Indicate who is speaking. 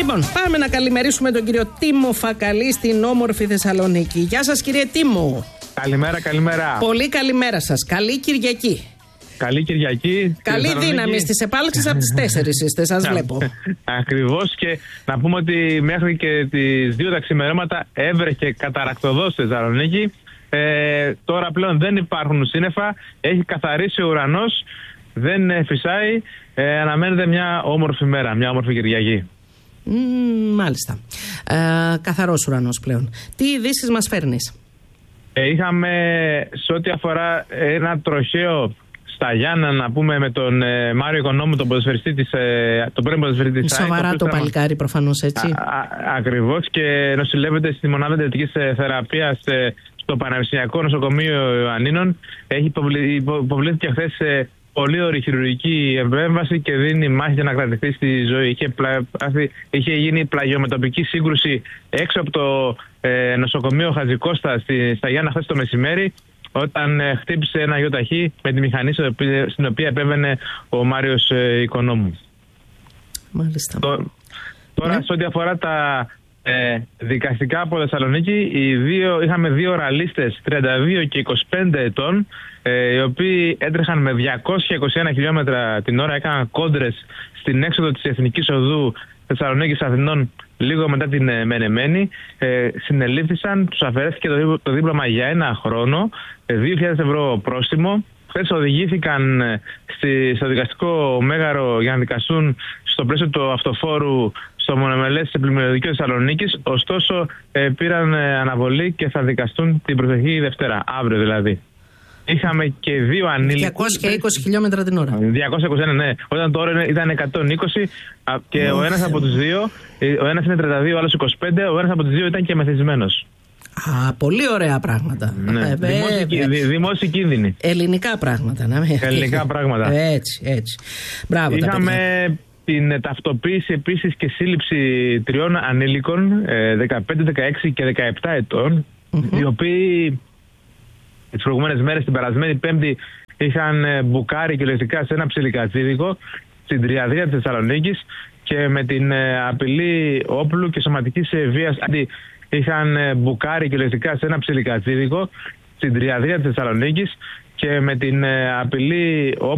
Speaker 1: Λοιπόν, πάμε να καλημερίσουμε τον κύριο Τίμο Φακαλή στην όμορφη Θεσσαλονίκη. Γεια σας, κύριε Τίμο.
Speaker 2: Καλημέρα, καλημέρα.
Speaker 1: Πολύ καλημέρα σας. Καλή Κυριακή.
Speaker 2: Καλή Κυριακή.
Speaker 1: Καλή δύναμη στις επάλξεις από τις 4 είστε, σας βλέπω.
Speaker 2: Ακριβώς, και να πούμε ότι μέχρι και τις 2 τα ξημερώματα έβρεχε καταρακτωδώς στη Θεσσαλονίκη. Τώρα πλέον δεν υπάρχουν σύννεφα, έχει καθαρίσει ο ουρανός, δεν φυσάει, αναμένεται μια όμορφη μέρα, μια όμορφη Κυριακή.
Speaker 1: Μάλιστα. Καθαρός ουρανός πλέον. Τι ειδήσεις μας φέρνεις?
Speaker 2: Είχαμε σε ό,τι αφορά ένα τροχαίο στα Γιάννα, να πούμε, με τον Μάριο Οικονόμου, τον ποδοσφαιριστή τον πρώην ποδοσφαιριστή της ΑΕΚ.
Speaker 1: Σοβαρά το παλικάρι προφανώς, έτσι.
Speaker 2: Ακριβώς, και νοσηλεύεται στη μονάδα εντατικής θεραπείας στο Πανεπιστημιακό Νοσοκομείο Ιωαννίνων. Υποβλήθηκε χθες πολύ ωραία χειρουργική επέμβαση και δίνει μάχη για να κρατηθεί στη ζωή. Είχε γίνει πλαγιομετωπική σύγκρουση έξω από το νοσοκομείο Χατζικώστα στα Γιάννα χθες το μεσημέρι, όταν χτύπησε ένα γιοταχή με τη μηχανή στην οποία επέβαινε ο Μάριος Οικονόμου.
Speaker 1: Μάλιστα.
Speaker 2: Τώρα, σε ό,τι αφορά τα δικαστικά από Θεσσαλονίκη, είχαμε 2 ραλίστες 32 και 25 ετών, οι οποίοι έτρεχαν με 221 χιλιόμετρα την ώρα, έκαναν κόντρες στην έξοδο της Εθνικής Οδού Θεσσαλονίκης Αθηνών λίγο μετά την Μενεμένη. Συνελήφθησαν, τους αφαιρέθηκε το δίπλωμα για 1 χρόνο, 2.000 ευρώ πρόστιμο. Χθες οδηγήθηκαν στο δικαστικό μέγαρο για να δικαστούν στο πλαίσιο του αυτοφόρου στο Μονομελές Πλημμυριωδικό Θεσσαλονίκης. Ωστόσο, πήραν αναβολή και θα δικαστούν την προσεχή Δευτέρα, αύριο δηλαδή. Είχαμε και 2 ανήλικους.
Speaker 1: 220 χιλιόμετρα την ώρα.
Speaker 2: 221, ναι. Όταν τώρα ήταν 120 και ο ένας από τους 2, ο ένας είναι 32, ο άλλος 25, ο ένας από τους 2 ήταν και μεθυσμένος.
Speaker 1: Πολύ ωραία πράγματα.
Speaker 2: Ναι. Δημόσιοι κίνδυνοι.
Speaker 1: Ελληνικά πράγματα.
Speaker 2: Ελληνικά πράγματα.
Speaker 1: Έτσι. Μπράβο.
Speaker 2: Είχαμε την ταυτοποίηση επίσης και σύλληψη 3 ανήλικων 15, 16 και 17 ετών, οι οποίοι τις προηγούμενες μέρες, την περασμένη Πέμπτη, είχαν μπουκάρει κυριολεκτικά σε ένα ψιλικατσίδικο στην Τριαδία της Θεσσαλονίκης και με την απειλή όπλου και σωματικής βίας είχαν μπουκάρει κυριολεκτικά σε ένα ψιλικατσίδικο στην Τριαδία της Θεσσαλονίκης και με την απειλή όπλου